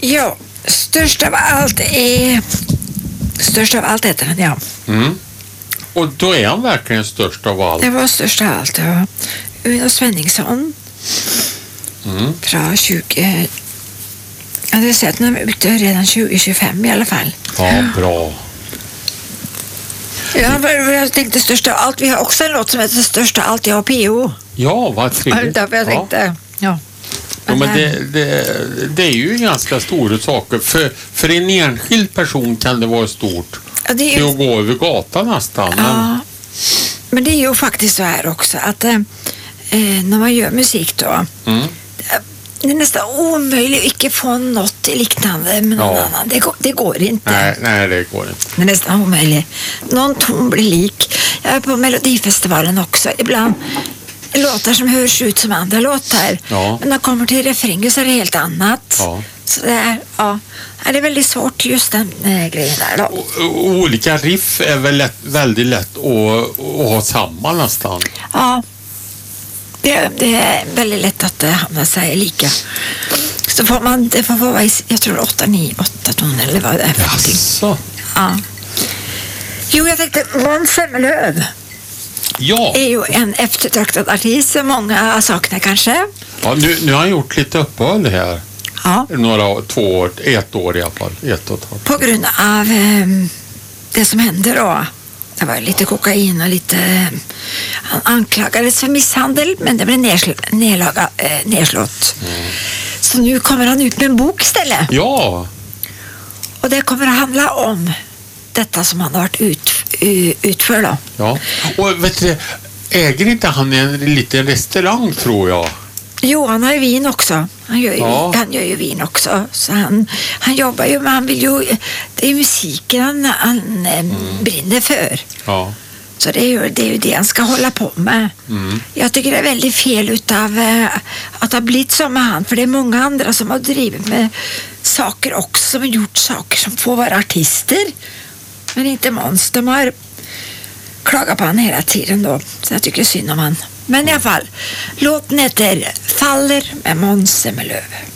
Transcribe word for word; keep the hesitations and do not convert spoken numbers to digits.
Ja, störst av allt är... Störst av allt heter den, ja. Mm. Och då är han verkligen störst av allt. Det var störst av allt, ja. Uno Svenningsson. Mm. Från tjugo... Jag hade sett den ute redan tjugo tjugofem i alla fall. Ja, bra. Ja, jag tänkte störst av allt. Vi har också en låt som heter Störst av allt, jag och P O. Ja, vad trevligt. Därför jag tänkte, ja. Ja, men det, det, det är ju ganska stora saker. För, för en enskild person kan det vara stort. Ja, det är ju... ju... att gå över gatan nästan. Ja, Men... men det är ju faktiskt så här också att eh, när man gör musik då, Mm. det är nästan omöjligt att inte få något liknande med någon Ja. annan. Det går, det går inte. Nej, nej, det går inte. Det är nästan omöjligt. Någon ton blir lik. Jag är på Melodifestivalen också. Ibland låtar som hörs ut som andra låtar. Ja. Men när de kommer till refrängen så är det helt annat. Ja. Så det är, ja, det är väldigt svårt just den äh, grejen där då. O- o- olika riff är väl lätt, väldigt lätt att, att ha samman nästan. Ja, det, det är väldigt lätt att det hamnar sig lika. Så får man, det får vara i, jag tror åtta, nio, åtta toner eller vad det är för någonting. Jaså? Ja. Jo, jag tänkte, Måns Zelmerlöw Ja, är ju en eftertraktad artist som många saknar kanske. ja nu, nu har han gjort lite uppehåll här. Ja, Några, två år, ett år i alla fall. Ett och ett halvt. på grund av eh, det som hände då. Det var lite kokain och lite... Eh, han anklagades för misshandel, men det blev nersl- nedlaga, eh, nedslått. Mm. Så nu kommer han ut med en bok istället. Ja, Och det kommer att handla om detta som han har varit ut, uh, utför då. ja. Och vet du, äger inte han en liten restaurang tror jag? Jo, han har ju vin också. Han gör ju, Ja. han gör ju vin också. Så han, han jobbar ju, men han vill ju... Det är ju musiken han, han eh, brinner för. Ja. Så det är, ju, det är ju det han ska hålla på med. Mm. Jag tycker det är väldigt fel utav eh, att ha blivit som med han. För det är många andra som har drivit med saker också. Som har gjort saker som får vara artister. Men inte Måns. De har klagat på han hela tiden då. Så jag tycker synd om han. Men i alla fall, låten heter Faller med Måns Zelmerlöw.